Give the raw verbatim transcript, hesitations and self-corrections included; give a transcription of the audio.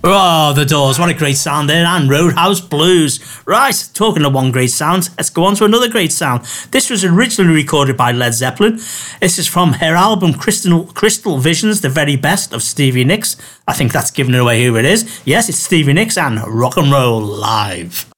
Oh, The Doors, what a great sound there, and Roadhouse Blues. Right, talking of one great sound, let's go on to another great sound. This was originally recorded by Led Zeppelin. This is from her album Crystal, Crystal Visions, the very best of Stevie Nicks. I think that's giving away who it is. Yes, it's Stevie Nicks and Rock and Roll Live.